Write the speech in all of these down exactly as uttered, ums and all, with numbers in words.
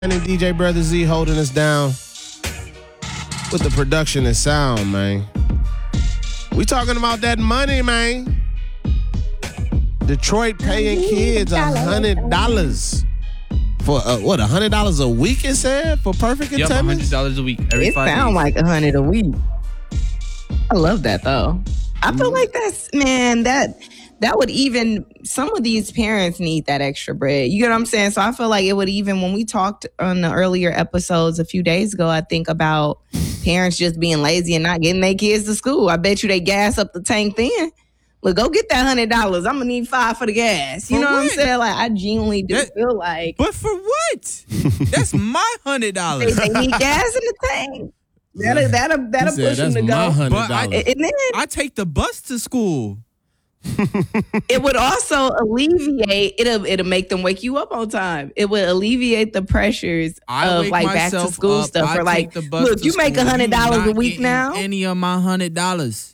And D J Brother Z holding us down with the production and sound, man. We talking about that money, man. Detroit paying kids a hundred dollars for uh, what? A hundred dollars a week? It said for perfect Yep, attendance. a hundred dollars a week. Every It five sound days. like a hundred a week. I love that though. I feel like that's man that that would even some of these parents need that extra bread. You get what I'm saying? So I feel like it would even when we talked on the earlier episodes a few days ago. I think about parents just being lazy and not getting their kids to school. I bet you they gas up the tank then. Look, go get that hundred dollars. I'm gonna need five for the gas. You For know what? what? I'm saying? Like I genuinely do That- feel like But for what? That's my hundred they, dollars. they need gas in the tank. That'll that'll that'll He said, push them that's to my go. hundred But I- dollars. And then I take the bus to school. it would also alleviate it'll it'll make them wake you up on time. It would alleviate the pressures I of wake like back to myself school up. stuff. I Or like, take the bus look, to you make a school. hundred dollars not a week getting now, Any of my hundred dollars?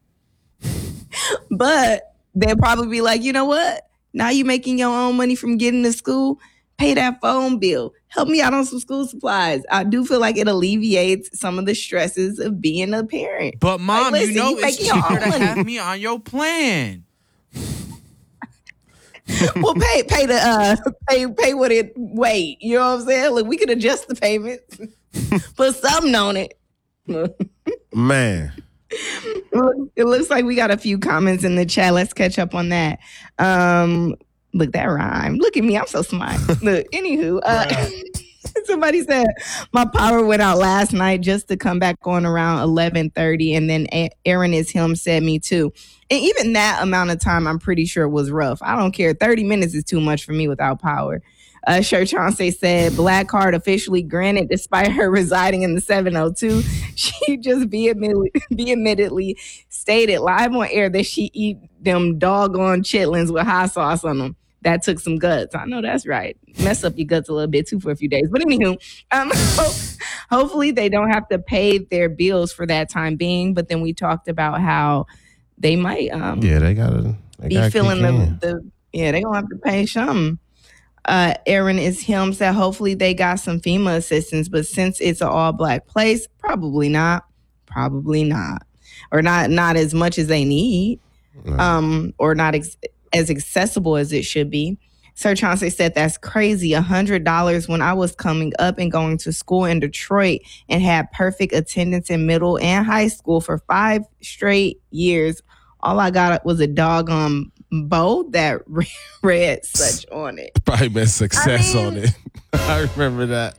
but they'll probably be like, you know what? Now you making your own money from getting to school. Pay that phone bill. Help me out on some school supplies. I do feel like it alleviates some of the stresses of being a parent. But mom, listen, you know you it's making your cheaper own to money. have me on your plan. Well, pay pay the uh pay pay what it wait. You know what I'm saying? Look, we could adjust the payments, put something on it. Man. It looks like we got a few comments in the chat. Let's catch up on that. Um, look, that rhyme. Look at me, I'm so smart. Look, anywho, uh, somebody said my power went out last night just to come back on around eleven thirty, and then A- Aaron is him said me too. And even that amount of time, I'm pretty sure was rough. I don't care. thirty minutes is too much for me without power. Uh, Sher Chauncey said, black card officially granted despite her residing in the seven oh two. She just vehemently, vehemently stated live on air that she eat them doggone chitlins with hot sauce on them. That took some guts. I know that's right. Mess up your guts a little bit too for a few days. But anywho, um, hopefully they don't have to pay their bills for that time being. But then we talked about how they might um, Yeah, they gotta they be gotta feeling kick the, in. the yeah, they gonna have to pay something. Uh, Aaron is him said hopefully they got some FEMA assistance, but since it's an all black place, probably not. Probably not, or not not as much as they need, um, or not ex- as accessible as it should be. Sir Chauncey said that's crazy. A hundred dollars when I was coming up and going to school in Detroit and had perfect attendance in middle and high school for five straight years. All I got was a doggone bow that read such on it. Probably been success I mean- on it. I remember that.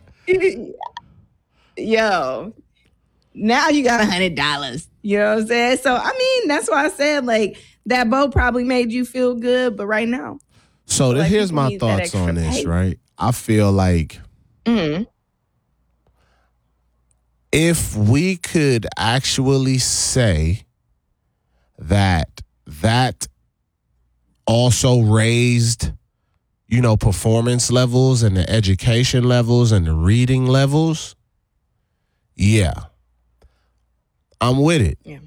Yo, now you got a hundred dollars. You know what I'm saying? So I mean, that's why I said like that bow probably made you feel good, but right now, So Like, here's people my need that thoughts extra on this, pay. right? I feel like mm, if we could actually say that that also raised, you know, performance levels and the education levels and the reading levels, yeah, I'm with it. yeah,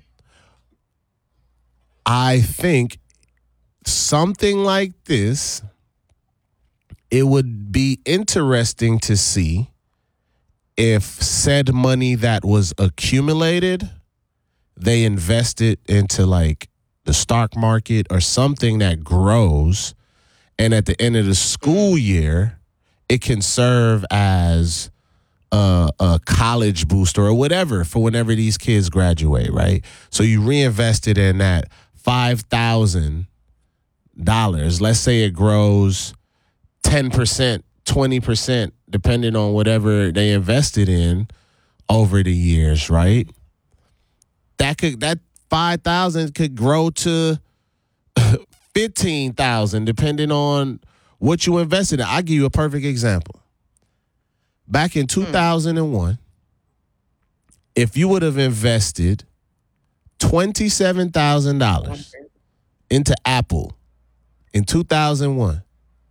I think something like this, it would be interesting to see if said money that was accumulated, they invested into like the stock market or something that grows, and at the end of the school year, it can serve as a, a college booster or whatever for whenever these kids graduate, right? So you reinvested in that five thousand dollars. Let's say it grows ten percent, twenty percent, depending on whatever they invested in over the years, right? That could that five thousand could grow to fifteen thousand, depending on what you invested in. I'll give you a perfect example. Back in two thousand one, if you would have invested twenty-seven thousand dollars into Apple in two thousand one,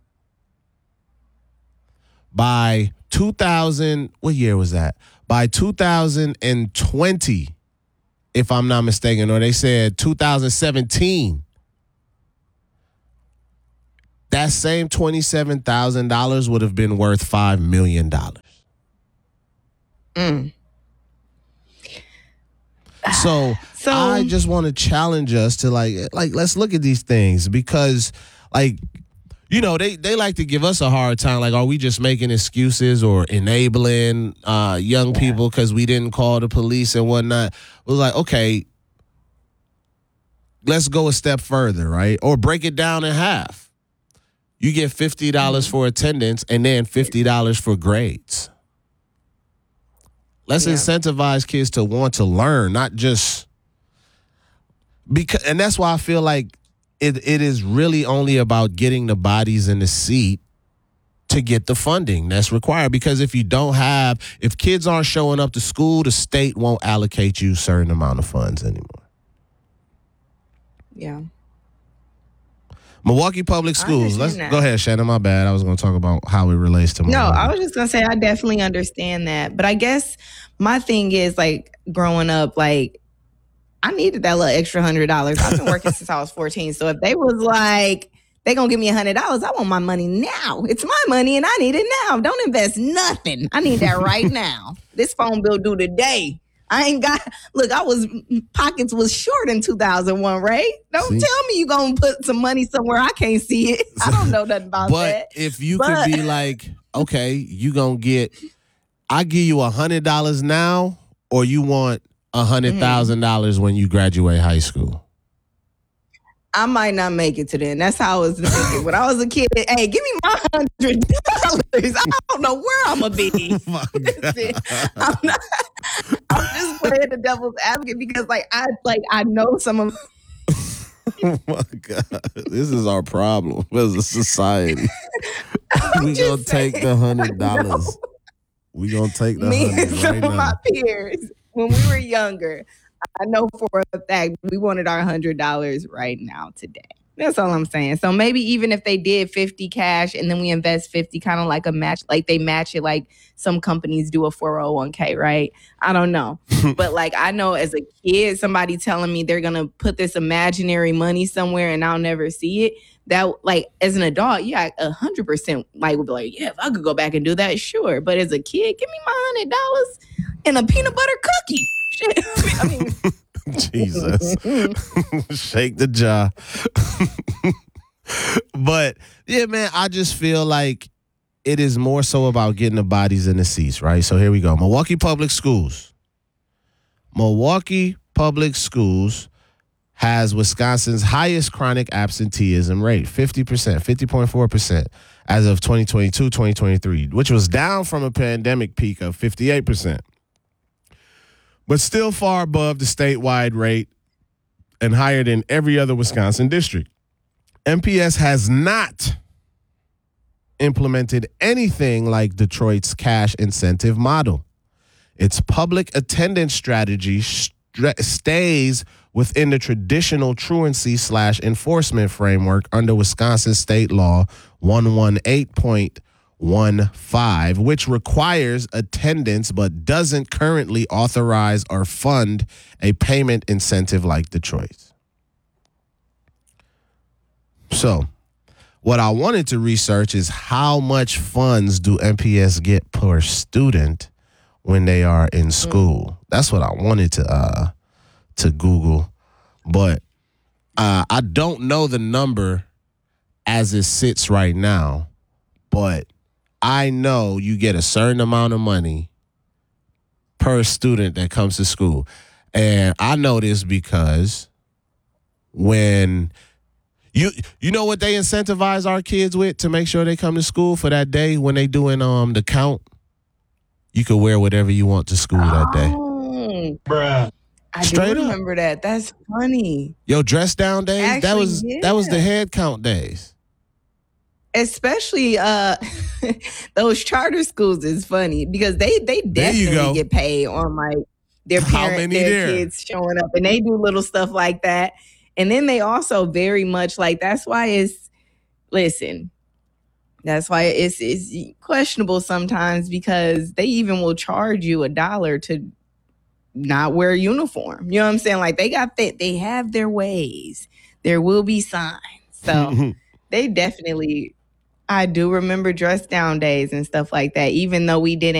by two thousand, what year was that? By two thousand twenty, if I'm not mistaken, or they said two thousand seventeen, that same twenty-seven thousand dollars would have been worth five million dollars. Mm. So, So- I just want to challenge us to like, like, let's look at these things because, like, you know, they, they like to give us a hard time. Like, are we just making excuses or enabling uh, young people because we didn't call the police and whatnot? We're like, okay, let's go a step further, right? Or break it down in half. You get fifty dollars for attendance and then fifty dollars for grades. Let's Yeah. incentivize kids to want to learn, not just because. And that's why I feel like it, it is really only about getting the bodies in the seat to get the funding that's required. Because if you don't have, if kids aren't showing up to school, the state won't allocate you a certain amount of funds anymore. Yeah. Milwaukee Public I Schools. understand Let's that. go ahead, Shannon. My bad. I was going to talk about how it relates to No, Milwaukee. I was just gonna say I definitely understand that, but I guess my thing is like growing up, like I needed that little extra hundred dollars. I've been working since I was fourteen, so if they was like they gonna give me a hundred dollars, I want my money now. It's my money, and I need it now. Don't invest nothing. I need that right now. This phone bill due today. I ain't got. Look, I was pockets was short in two thousand one. Right? Don't See? tell me you gonna put some money somewhere I can't see it. I don't know nothing about But that. if you But- could be like, okay, you gonna get, I give you a hundred dollars now, or you want a hundred thousand dollars when you graduate high school. I might not make it to then. That's how I was thinking. When I was a kid, hey, give me my hundred dollars. I don't know where I'm gonna be. My Listen, I'm not. I'm just playing the devil's advocate because, like, I like I know some of. Oh my God, this is our problem as a society. I'm We gonna just take saying, the hundred I know. dollars. We gonna take the Me hundred and some right of my now. peers when we were younger, I know for a fact we wanted our hundred dollars right now today. That's all I'm saying. So maybe even if they did fifty cash and then we invest fifty, kind of like a match, like they match it like some companies do a four oh one k, right? I don't know. But like I know as a kid, somebody telling me they're gonna put this imaginary money somewhere and I'll never see it. That like as an adult, yeah, a hundred percent like would be like, yeah, if I could go back and do that, sure. But as a kid, give me my hundred dollars and a peanut butter cookie. Shit. I mean, Jesus. Shake the jaw. But yeah, man, I just feel like it is more so about getting the bodies in the seats, right? So here we go. Milwaukee Public Schools. Milwaukee Public Schools has Wisconsin's highest chronic absenteeism rate, fifty percent, fifty point four percent as of twenty twenty-two, twenty twenty-three, which was down from a pandemic peak of fifty-eight percent. But still far above the statewide rate and higher than every other Wisconsin district. M P S has not implemented anything like Detroit's cash incentive model. Its public attendance strategy stra- stays within the traditional truancy slash enforcement framework under Wisconsin State Law one eighteen point one five, which requires attendance but doesn't currently authorize or fund a payment incentive like Detroit's. So, what I wanted to research is how much funds do M P S get per student when they are in school. That's what I wanted to uh, to Google, but uh, I don't know the number as it sits right now. But I know you get a certain amount of money per student that comes to school, and I know this because when You you know what they incentivize our kids with to make sure they come to school for that day when they doing um the count? You can wear whatever you want to school that day. Oh, Bruh. I Straight do up. remember that. That's funny. Yo, dress down days, that Actually, was that was the yeah. head count days. Especially uh those charter schools is funny because they they There you go. definitely get paid on like their How parent many their there? kids showing up and they do little stuff like that. And then they also very much like that's why it's listen. That's why it's it's questionable sometimes because they even will charge you a dollar to not wear a uniform. You know what I'm saying? Like they got that they have their ways. There will be signs. So they definitely. I do remember dress down days and stuff like that, even though we didn't